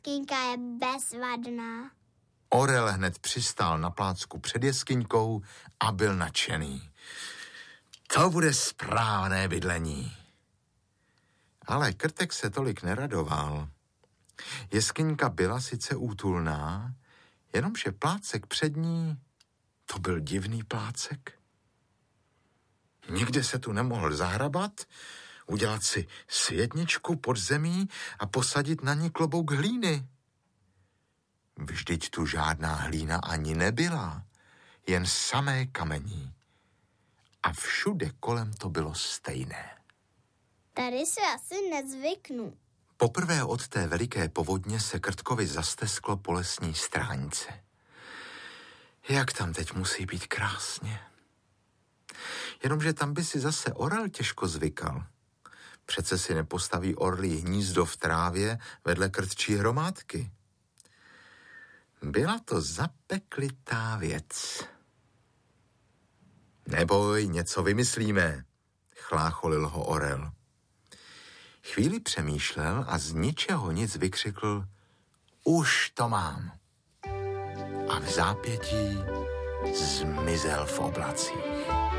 jeskyňka je bezvadná. Orel hned přistál na plácku před jeskyňkou a byl nadšený. To bude správné bydlení. Ale Krtek se tolik neradoval. Jeskyňka byla sice útulná, jenomže plácek před ní, to byl divný plácek. Nikde se tu nemohl zahrabat, udělat si světničku pod zemí a posadit na ní klobouk hlíny. Vždyť tu žádná hlína ani nebyla, jen samé kamení. A všude kolem to bylo stejné. Tady se asi nezvyknu. Poprvé od té veliké povodně se Krtkovi zastesklo po lesní stránce. Jak tam teď musí být krásně. Jenomže tam by si zase orel těžko zvykal. Přece si nepostaví orlí hnízdo v trávě vedle krtčí hromádky. Byla to zapeklitá věc. Neboj, něco vymyslíme, chlácholil ho orel. Chvíli přemýšlel a z ničeho nic vykřikl: Už to mám. A v zápětí zmizel v oblacích.